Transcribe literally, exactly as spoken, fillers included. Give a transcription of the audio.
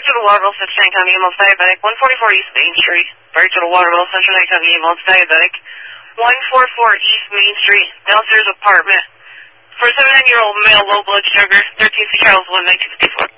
Bridgewater Waterville, Cincinnati County, ambulance diabetic. one forty-four East Main Street, Bridgewater Waterville, Cincinnati County, ambulance diabetic. one forty-four East Main Street, downstairs apartment. For a seventy-nine-year-old male, low blood sugar, thirteen C Charles one, nineteen fifty-four.